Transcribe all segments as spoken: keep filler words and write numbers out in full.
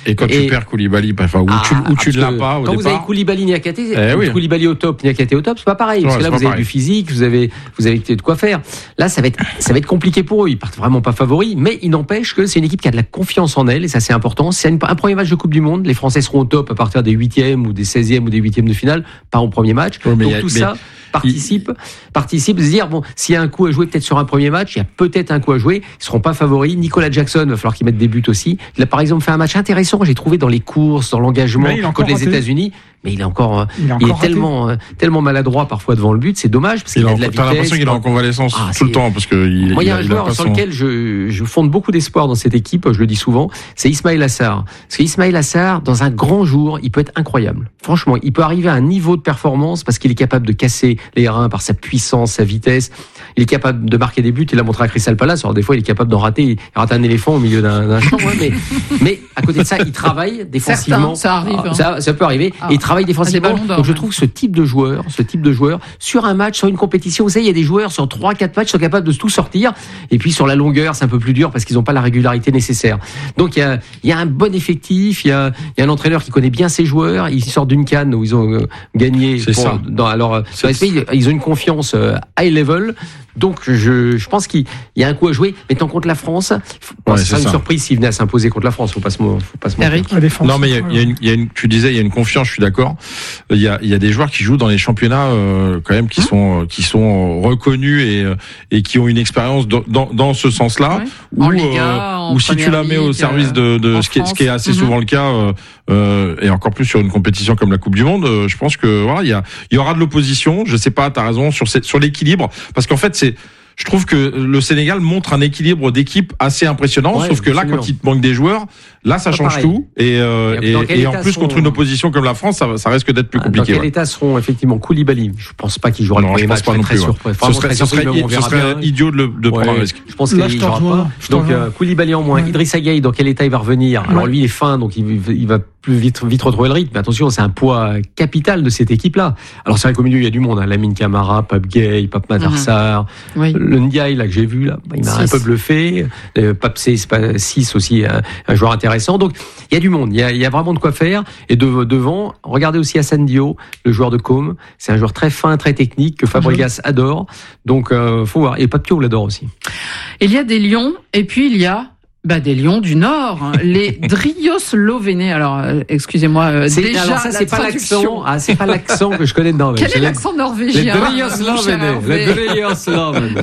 Et quand et... tu perds Koulibaly, enfin, où ah, tu, où tu ne l'as pas au quand départ. Vous avez Koulibaly, Niakhaté, eh oui. Koulibaly au top, Niakhaté au top, c'est pas pareil. Parce ouais, que là, vous avez pareil. du physique, vous avez, vous avez de quoi faire. Là, ça va être, ça va être compliqué pour eux. Ils partent vraiment pas favoris, mais il n'empêche que c'est une équipe qui a de la confiance en elle, et ça c'est important. C'est une, un premier match de Coupe du Monde. Les Français seront au top à partir des huitièmes ou des seizièmes ou des huitièmes de finale, pas au premier match. Ouais, donc a, tout ça participe, il... participe de se dire bon, s'il y a un coup à jouer peut-être sur un premier match, il y a peut-être un coup à jouer. Ils seront pas favoris. Nicolas Jackson, va falloir qu'il mette des buts aussi. Il a par exemple fait un match intéressant, j'ai trouvé dans les courses, dans l'engagement contre les États-Unis. Mais il est encore, il est, encore il est tellement, euh, tellement maladroit parfois devant le but. C'est dommage parce qu'il il a de la vitesse. T'as l'impression qu'il est en convalescence ah, tout le temps parce que il, moi, il y a un joueur sur son... lequel je, je fonde beaucoup d'espoir dans cette équipe. Je le dis souvent, c'est Ismaïla Assar. Parce qu'Ismaïla Assar, dans un grand jour, il peut être incroyable. Franchement, il peut arriver à un niveau de performance parce qu'il est capable de casser les reins par sa puissance, sa vitesse. Il est capable de marquer des buts. Il l'a montré à Crystal Palace. Alors des fois, il est capable d'en rater. Il rate un éléphant au milieu d'un, d'un champ. Ouais, mais, mais à côté de ça, il travaille défensivement. Certains, ça arrive. Hein. Ça, ça peut arriver. Ah. Et il travaille défensivement. Donc je trouve que ce type de joueur, ce type de joueur, sur un match, sur une compétition, vous savez, il y a des joueurs sur trois, quatre matchs qui sont capables de tout sortir. Et puis sur la longueur, c'est un peu plus dur parce qu'ils n'ont pas la régularité nécessaire. Donc il y a, il y a un bon effectif. Il y a, il y a un entraîneur qui connaît bien ses joueurs. Ils sortent d'une CAN où ils ont euh, gagné. C'est pour, ça. Dans, alors, dans les pays, ils ont une confiance euh, high level. Donc je, je pense qu'il y a un coup à jouer. Mais tant contre la France, ouais, ce serait une surprise s'il venait à s'imposer contre la France. Faut pas se, faut pas se Eric, non mais il y a, il y a une, il y a une, tu disais il y a une confiance. Je suis d'accord. Il y a, il y a des joueurs qui jouent dans les championnats euh, quand même qui mmh. sont, qui sont reconnus et et qui ont une expérience dans, dans, dans ce sens-là. Ouais. En Liga, en ou si tu la mets au service de, de ce qui, est, ce qui est assez mmh. souvent le cas. Euh, euh, et encore plus sur une compétition comme la Coupe du Monde, euh, je pense que voilà, il y a, il y aura de l'opposition. Je sais pas, t'as raison sur cette, sur l'équilibre, parce qu'en fait c'est. Je trouve que le Sénégal montre un équilibre d'équipe assez impressionnant, ouais, sauf que là, quand il te manque des joueurs, là, ça change pareil. tout. Et, euh, et, et, et en plus, seront... contre une opposition comme la France, ça, ça risque d'être plus compliqué. Dans quel ouais. état seront effectivement Koulibaly? Je pense pas qu'il jouera non, le premier match. Pas non plus. Ouais. Ce serait, ce serait, ce serait idiot de, le, de ouais. prendre un risque. Je pense qu'il ne jouera pas. Donc euh, Koulibaly en moins. Ouais. Idrissa Gueye, dans quel état il va revenir? Alors ouais. lui, il est fin, donc il, il va plus vite, vite retrouver le rythme. Mais attention, c'est un poids capital de cette équipe-là. Alors c'est vrai qu'au milieu, il y a du monde. Hein. Lamine Camara, Pape Gueye, Pape Matar Sarr, le Ndiaye là que j'ai vu là, il m'a un peu bluffé. Euh, Pape six aussi, un, un joueur intéressant. Donc il y a du monde, il y a, il y a vraiment de quoi faire. Et de, devant, regardez aussi Assane Dio, le joueur de Com. C'est un joueur très fin, très technique que Fabregas mmh. adore. Donc euh, faut voir. Et Papio l'adore aussi. Il y a des lions et puis il y a Bah, des lions du Nord, hein. Les Drioslovénés. Alors, euh, excusez-moi, euh, c'est, déjà, alors ça, c'est pas l'accent, ah, c'est pas l'accent que je connais dedans. Quel est l'accent norvégien? Les Drioslovénés. Les Drioslovénés.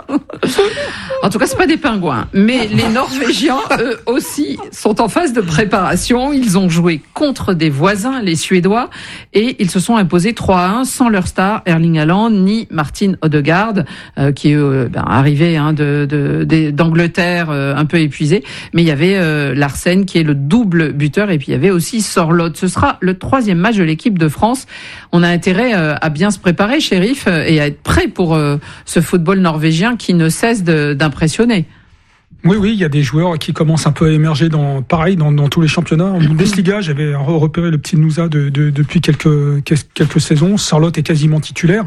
En tout cas, c'est pas des pingouins. Mais les Norvégiens, eux aussi, sont en phase de préparation. Ils ont joué contre des voisins, les Suédois, et ils se sont imposés trois à un sans leur star, Erling Haaland, ni Martin Odegaard, euh, qui est euh, ben, arrivé hein, de, de, de, d'Angleterre, euh, un peu épuisé. Mais il y avait euh, Larsen qui est le double buteur et puis il y avait aussi Sorloth. Ce sera le troisième match de l'équipe de France. On a intérêt euh, à bien se préparer, Chérif, euh, et à être prêt pour euh, ce football norvégien qui ne cesse de, d'impressionner. Oui, oui, il y a des joueurs qui commencent un peu à émerger dans, pareil, dans, dans tous les championnats. En Bundesliga, j'avais repéré le petit Nouza de, de, depuis quelques, quelques saisons. Sorloth est quasiment titulaire.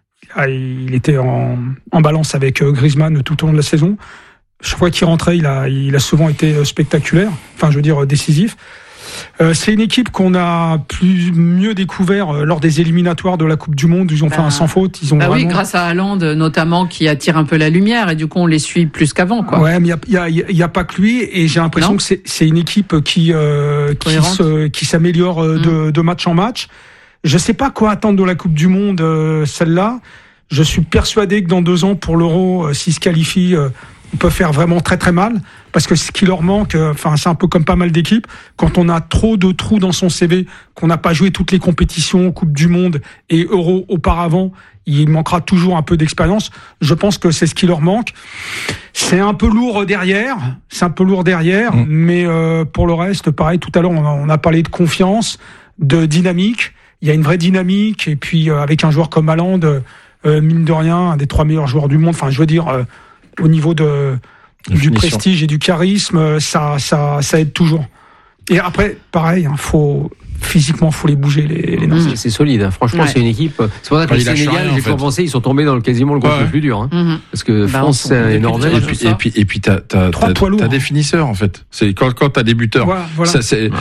Il était en, en balance avec Griezmann tout au long de la saison. Chaque fois qu'il rentrait, il a, il a souvent été spectaculaire, enfin je veux dire décisif. Euh, c'est une équipe qu'on a plus mieux découvert euh, lors des éliminatoires de la Coupe du Monde. Ils ont bah, fait un sans faute. Ils ont bah vraiment... oui, grâce à Haaland notamment qui attire un peu la lumière et du coup on les suit plus qu'avant, quoi. Ouais, mais il y a, y, a, y a pas que lui et j'ai l'impression non. que c'est, c'est une équipe qui euh, qui, se, qui s'améliore euh, de, mmh. de match en match. Je sais pas quoi attendre de la Coupe du Monde, euh, celle-là. Je suis persuadé que dans deux ans pour l'Euro, euh, s'ils se qualifient. Euh, ils peuvent faire vraiment très très mal parce que ce qui leur manque, enfin c'est un peu comme pas mal d'équipes, quand on a trop de trous dans son C V, qu'on n'a pas joué toutes les compétitions, Coupe du Monde et Euro auparavant, il manquera toujours un peu d'expérience. Je pense que c'est ce qui leur manque. C'est un peu lourd derrière, c'est un peu lourd derrière, mmh. mais euh, pour le reste, pareil, tout à l'heure on a, on a parlé de confiance, de dynamique. Il y a une vraie dynamique et puis euh, avec un joueur comme Haaland, euh, mine de rien, un des trois meilleurs joueurs du monde. Enfin, je veux dire. Euh, Au niveau de, du prestige et du charisme, ça, ça, ça aide toujours. Et après, pareil, hein, faut, physiquement, faut les bouger, les, les Norvégiens. Mmh, c'est solide, hein. Franchement, ouais. C'est une équipe. C'est pour ça que le Sénégal, j'ai pu penser, ils sont tombés dans le, quasiment le groupe ouais. le plus dur. Hein. Mmh. Parce que bah, France et Norvège. Et puis, et puis, et puis, t'as, t'as, t'as, t'as des finisseurs, en fait. C'est quand, quand t'as des buteurs. Ouais, voilà. Ça, c'est,